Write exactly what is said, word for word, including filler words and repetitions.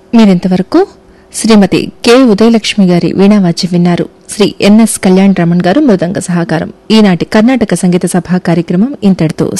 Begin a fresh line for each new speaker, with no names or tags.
మీరింతవరకు శ్రీమతి కె ఉదయలక్ష్మి గారి వీణావాద్యం విన్నారు. శ్రీ ఎన్ఎస్ కళ్యాణ్ రమణ్ గారు మృదంగ సహకారం. ఈనాటి కర్ణాటక సంగీత సభా కార్యక్రమం ఇంతటితో